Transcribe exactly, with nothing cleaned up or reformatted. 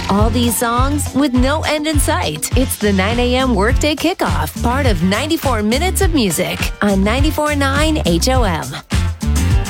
All these songs with no end in sight. It's the nine a.m. Workday Kickoff, part of ninety-four minutes of music on ninety-four point nine H O M.